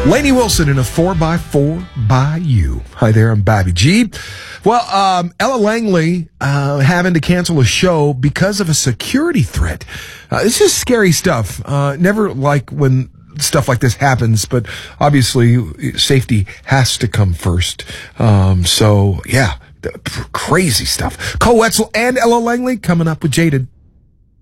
Lainey Wilson in a 4x4 by you. Hi there, I'm Bobby G. Well, Ella Langley having to cancel a show because of a security threat. This is scary stuff. Never like when stuff like this happens, but obviously safety has to come first. So, yeah, crazy stuff. Cole Wetzel and Ella Langley coming up with Jaded.